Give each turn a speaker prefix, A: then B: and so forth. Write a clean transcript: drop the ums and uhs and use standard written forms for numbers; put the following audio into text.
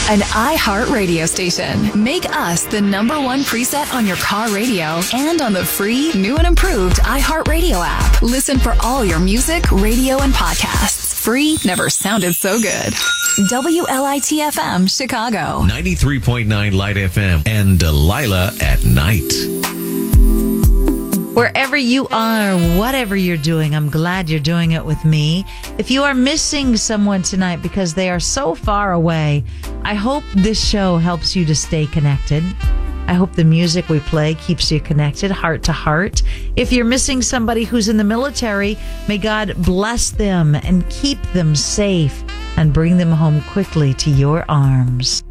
A: An iHeart radio station. Make us the #1 preset on your car radio and on the free, new and improved iHeart Radio app. Listen for all your music, radio, and podcasts. Free never sounded so good. WLIT-FM, Chicago.
B: 93.9 Light FM and Delilah at night.
C: Wherever you are, whatever you're doing, I'm glad you're doing it with me. If you are missing someone tonight because they are so far away, I hope this show helps you to stay connected. I hope the music we play keeps you connected, heart to heart. If you're missing somebody who's in the military, may God bless them and keep them safe and bring them home quickly to your arms.